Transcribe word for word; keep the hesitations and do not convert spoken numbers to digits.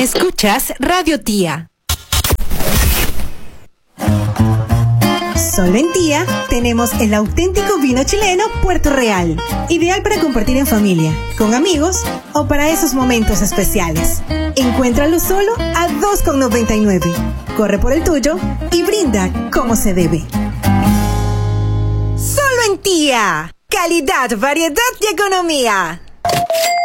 Escuchas Radio Tía. Solo en Tía tenemos el auténtico vino chileno Puerto Real, ideal para compartir en familia, con amigos o para esos momentos especiales. Encuéntralo solo a dos con noventa y nueve. Corre por el tuyo y brinda como se debe. Solo en Tía. Calidad, variedad y economía.